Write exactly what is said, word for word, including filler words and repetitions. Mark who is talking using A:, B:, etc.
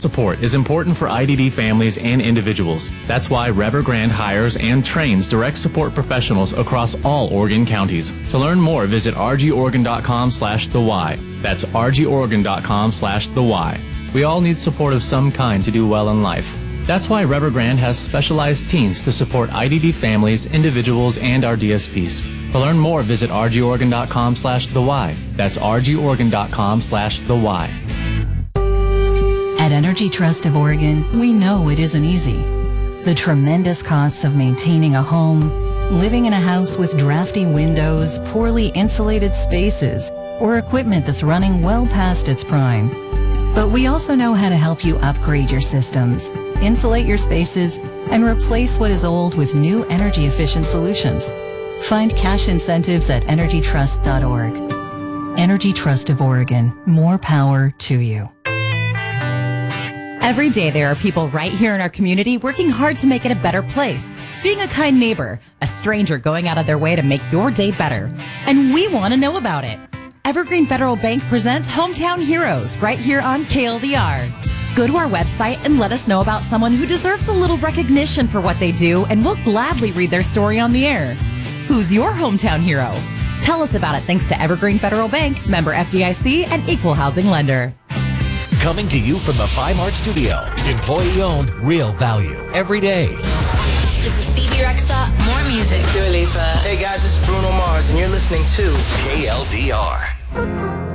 A: support is important for I D D families and individuals. That's why Evergrande hires and trains direct support professionals across all Oregon counties. To learn more, visit rgoregon.com slash the why. That's rgoregon.com slash the why. We all need support of some kind to do well in life. That's why Evergrande has specialized teams to support I D D families, individuals, and our D S Ps. To learn more, visit rgoregon.com slash the why. That's rgoregon.com slash the why.
B: At Energy Trust of Oregon, we know it isn't easy. The tremendous costs of maintaining a home, living in a house with drafty windows, poorly insulated spaces, or equipment that's running well past its prime. But we also know how to help you upgrade your systems, insulate your spaces, and replace what is old with new energy-efficient solutions. Find cash incentives at energy trust dot org. Energy Trust of Oregon. More power to you.
C: Every day there are people right here in our community working hard to make it a better place. Being a kind neighbor, a stranger going out of their way to make your day better. And we want to know about it. Evergreen Federal Bank presents Hometown Heroes right here on K L D R. Go to our website and let us know about someone who deserves a little recognition for what they do, and we'll gladly read their story on the air. Who's your hometown hero? Tell us about it thanks to Evergreen Federal Bank, member F D I C, and equal housing lender.
D: Coming to you from the Five Mart Studio. Employee-owned, real value. Every day.
E: This is Phoebe Rexha. More music.
F: Dua Lipa. Hey guys, this is Bruno Mars, and you're listening to
D: K L D R.